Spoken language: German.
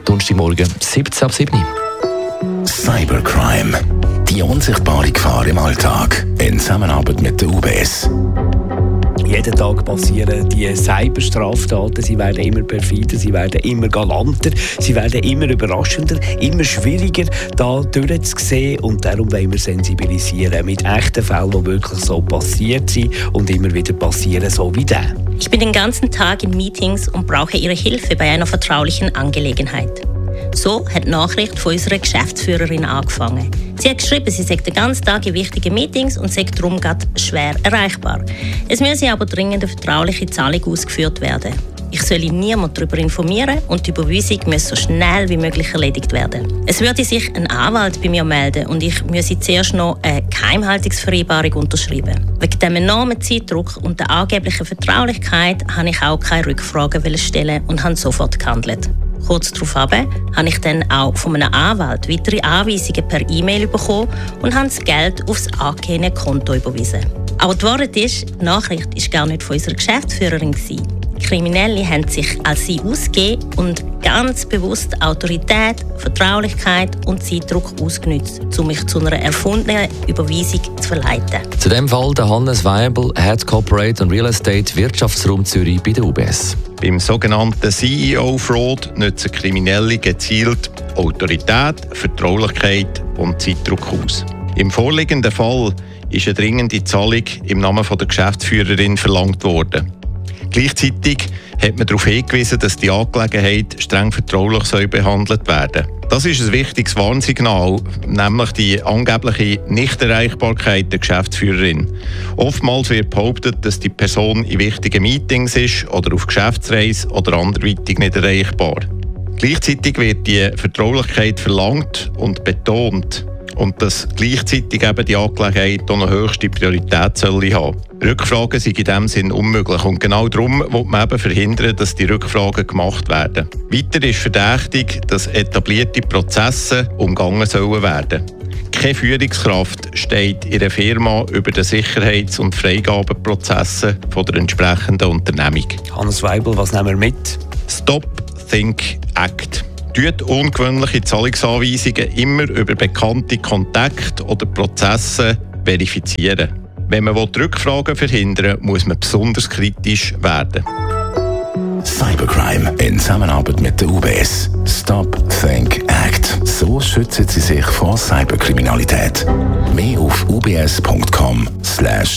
Donnerstagmorgen 17:07. Cybercrime. Die unsichtbare Gefahr im Alltag. In Zusammenarbeit mit der UBS. Jeden Tag passieren die Cyberstraftaten. Sie werden immer perfider, sie werden immer galanter, sie werden immer überraschender, immer schwieriger da durchzusehen. Und darum wollen wir sensibilisieren mit echten Fällen, die wirklich so passiert sind und immer wieder passieren, so wie der. Ich bin den ganzen Tag in Meetings und brauche Ihre Hilfe bei einer vertraulichen Angelegenheit. So hat die Nachricht von unserer Geschäftsführerin angefangen. Sie hat geschrieben, sie sei den ganzen Tag in wichtigen Meetings und sei darum gerade schwer erreichbar. Es müsse aber dringend eine vertrauliche Zahlung ausgeführt werden. Ich solle niemand darüber informieren und die Überweisung müsse so schnell wie möglich erledigt werden. Es würde sich ein Anwalt bei mir melden und ich müsse zuerst noch eine Geheimhaltungsvereinbarung unterschreiben. Wegen dem enormen Zeitdruck und der angeblichen Vertraulichkeit habe ich auch keine Rückfragen stellen und habe sofort gehandelt. Kurz darauf habe ich dann auch von einem Anwalt weitere Anweisungen per E-Mail bekommen und habe das Geld aufs angegebene Konto überwiesen. Aber die Wahrheit ist, die Nachricht war gar nicht von unserer Geschäftsführerin. Die Kriminellen haben sich als sie ausgegeben und ganz bewusst Autorität, Vertraulichkeit und Zeitdruck ausgenutzt, um mich zu einer erfundenen Überweisung zu verleiten. Zu dem Fall der Hannes Weibel, Head Corporate und Real Estate Wirtschaftsraum Zürich bei der UBS. Beim sogenannten CEO-Fraud nutzen Kriminelle gezielt Autorität, Vertraulichkeit und Zeitdruck aus. Im vorliegenden Fall ist eine dringende Zahlung im Namen der Geschäftsführerin verlangt worden. Gleichzeitig hat man darauf hingewiesen, dass die Angelegenheit streng vertraulich behandelt werden soll. Das ist ein wichtiges Warnsignal, nämlich die angebliche Nichterreichbarkeit der Geschäftsführerin. Oftmals wird behauptet, dass die Person in wichtigen Meetings ist oder auf Geschäftsreise oder anderweitig nicht erreichbar. Gleichzeitig wird die Vertraulichkeit verlangt und betont. Und dass gleichzeitig eben die Angelegenheit auch eine höchste Priorität soll haben. Rückfragen sind in diesem Sinn unmöglich. Und genau darum will man eben verhindern, dass die Rückfragen gemacht werden. Weiter ist verdächtig, dass etablierte Prozesse umgangen sollen werden. Keine Führungskraft steht in einer Firma über den Sicherheits- und Freigabeprozessen der entsprechenden Unternehmung. Hannes Weibel, was nehmen wir mit? Stop, Think, Act. Tut ungewöhnliche Zahlungsanweisungen immer über bekannte Kontakte oder Prozesse verifizieren. Wenn man Rückfragen verhindern will, muss man besonders kritisch werden. Cybercrime in Zusammenarbeit mit der UBS. Stop, Think, Act. So schützen Sie sich vor Cyberkriminalität. Mehr auf ubs.com/cybercrime.